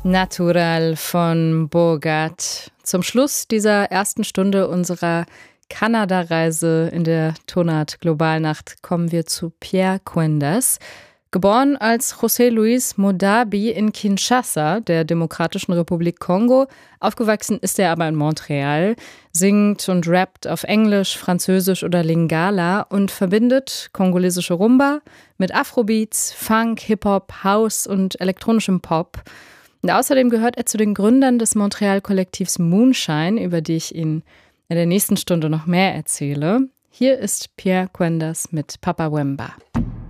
Natural von Bogat. Zum Schluss dieser ersten Stunde unserer Kanada-Reise in der Tonart Globalnacht kommen wir zu Pierre Quendas. Geboren als José Luis Modabi in Kinshasa, der Demokratischen Republik Kongo. Aufgewachsen ist er aber in Montreal, singt und rappt auf Englisch, Französisch oder Lingala und verbindet kongolesische Rumba mit Afrobeats, Funk, Hip-Hop, House und elektronischem Pop. Und außerdem gehört er zu den Gründern des Montreal-Kollektivs Moonshine, über die ich Ihnen in der nächsten Stunde noch mehr erzähle. Hier ist Pierre Quendas mit Papa Wemba.